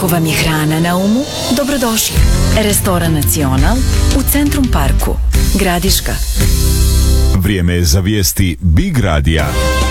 Ako vam je hrana na umu, dobrodošli. Restoran Nacional u Centrum Parku, Gradiška. Vrijeme je za vijesti Big Radija.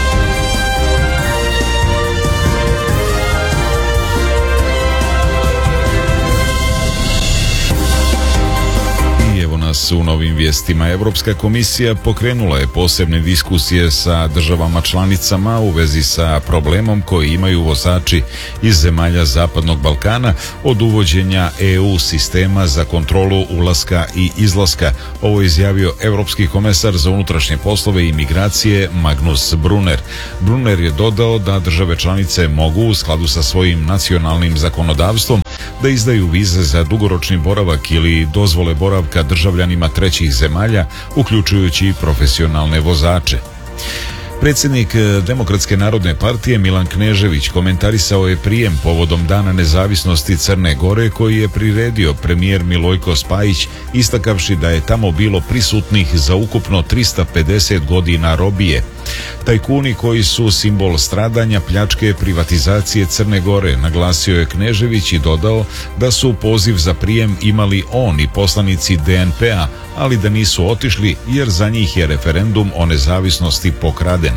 U novim vijestima. Europska komisija pokrenula je posebne diskusije sa državama članicama u vezi sa problemom koji imaju vozači iz zemalja Zapadnog Balkana od uvođenja EU sistema za kontrolu ulaska i izlaska. Ovo je izjavio Europski komesar za unutrašnje poslove i migracije Magnus Brunner. Brunner je dodao da države članice mogu u skladu sa svojim nacionalnim zakonodavstvom da izdaju vize za dugoročni boravak ili dozvole boravka državljanima trećih zemalja, uključujući i profesionalne vozače. Predsjednik Demokratske narodne partije Milan Knežević komentarisao je prijem povodom Dana nezavisnosti Crne Gore koji je priredio premijer Milojko Spajić, istakavši da je tamo bilo prisutnih za ukupno 350 godina robije. Tajkuni koji su simbol stradanja, pljačke, privatizacije Crne Gore, naglasio je Knežević i dodao da su poziv za prijem imali on i poslanici DNP-a, ali da nisu otišli jer za njih je referendum o nezavisnosti pokraden.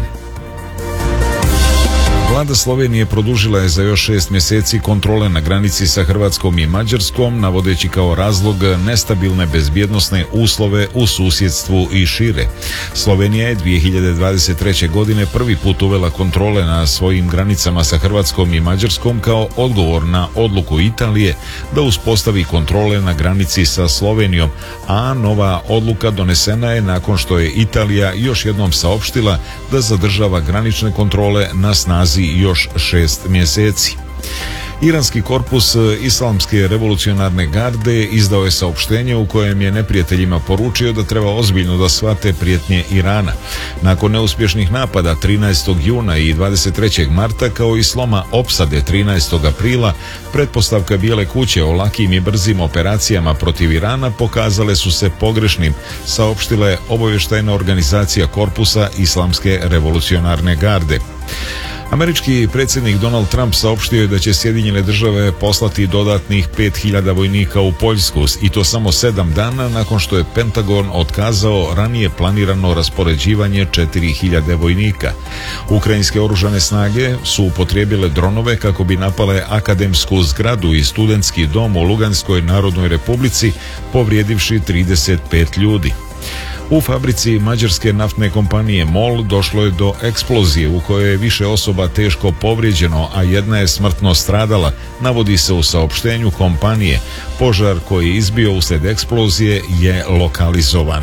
Vlada Slovenije produžila je za još 6 mjeseci kontrole na granici sa Hrvatskom i Mađarskom, navodeći kao razlog nestabilne bezbjednosne uslove u susjedstvu i šire. Slovenija je 2023. godine prvi put uvela kontrole na svojim granicama sa Hrvatskom i Mađarskom kao odgovor na odluku Italije da uspostavi kontrole na granici sa Slovenijom, a nova odluka donesena je nakon što je Italija još jednom saopštila da zadržava granične kontrole na snazi još 6 mjeseci. Iranski korpus Islamske revolucionarne garde izdao je saopštenje u kojem je neprijateljima poručio da treba ozbiljno da shvate prijetnje Irana. Nakon neuspješnih napada 13. juna i 23. marta kao i sloma opsade 13. aprila, pretpostavka Bijele kuće o lakim i brzim operacijama protiv Irana pokazale su se pogrešnim, saopštila je obavještajna organizacija korpusa Islamske revolucionarne garde. Američki predsjednik Donald Trump saopštio je da će Sjedinjene države poslati dodatnih 5000 vojnika u Poljsku i to samo 7 dana nakon što je Pentagon otkazao ranije planirano raspoređivanje 4000 vojnika. Ukrajinske oružane snage su upotrijebile dronove kako bi napale akademsku zgradu i studentski dom u Luganskoj Narodnoj Republici, povrijedivši 35 ljudi. U fabrici mađarske naftne kompanije MOL došlo je do eksplozije u kojoj je više osoba teško povrijeđeno, a jedna je smrtno stradala, navodi se u saopštenju kompanije. Požar koji je izbio uslijed eksplozije je lokalizovan.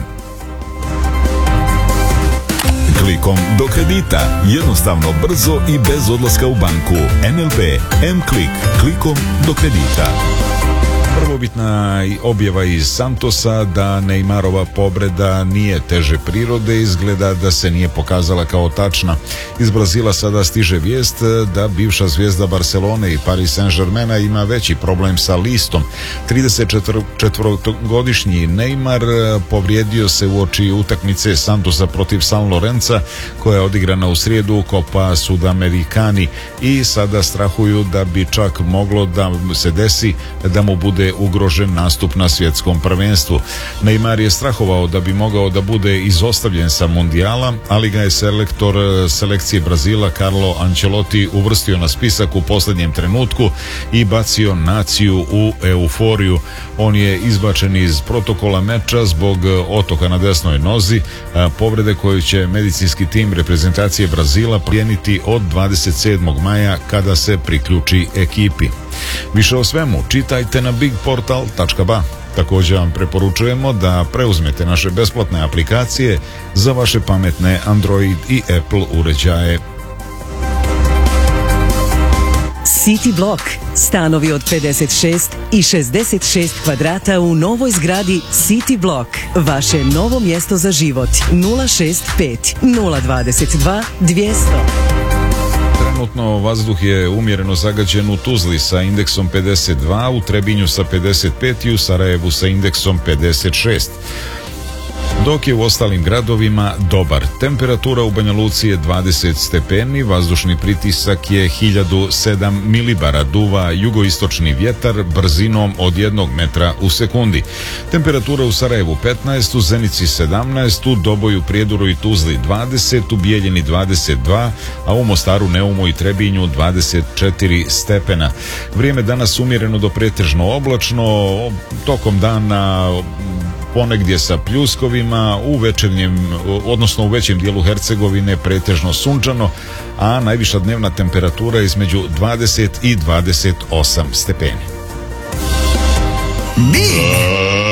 Klikom do kredita. Jednostavno, brzo i bez odlaska u banku. NLB M-Klik. Klikom do kredita. Prvobitna objava iz Santosa da Neymarova povreda nije teže prirode izgleda da se nije pokazala kao tačna. Iz Brazila sada stiže vijest da bivša zvijezda Barcelone i Paris Saint-Germaina ima veći problem sa listom. 34-godišnji Neymar povrijedio se uoči utakmice Santosa protiv San Lorenza koja je odigrana u srijedu Copa Sudamericani i sada strahuju da bi čak moglo da se desi da mu bude ugrožen nastup na svjetskom prvenstvu. Neymar je strahovao da bi mogao da bude izostavljen sa mundijala, ali ga je selektor selekcije Brazila Carlo Ancelotti uvrstio na spisak u posljednjem trenutku i bacio naciju u euforiju. On je izbačen iz protokola meča zbog otoka na desnoj nozi, povrede koju će medicinski tim reprezentacije Brazila plijeniti od 27. maja kada se priključi ekipi. Više o svemu čitajte na bigportal.ba. Također vam preporučujemo da preuzmete naše besplatne aplikacije za vaše pametne Android i Apple uređaje. City Block. Stanovi od 56 i 66 kvadrata u novoj zgradi City Block. Vaše novo mjesto za život. 065 022 200. Trenutno vazduh je umjereno zagađen u Tuzli sa indeksom 52, u Trebinju sa 55 i u Sarajevu sa indeksom 56. dok je u ostalim gradovima dobar. Temperatura u Banja Luci je 20 stepeni, vazdušni pritisak je 1007 milibara, duva jugoistočni vjetar brzinom od 1 metra u sekundi. Temperatura u Sarajevu 15, u Zenici 17, u Doboju, Prijedoru i Tuzli 20, u Bijeljini 22, a u Mostaru, Neumu i Trebinju 24 stepena. Vrijeme danas umjereno do pretežno oblačno, tokom dana ponegdje sa pljuskovima, u većem dijelu Hercegovine pretežno sunčano, a najviša dnevna temperatura između 20 i 28 stepeni.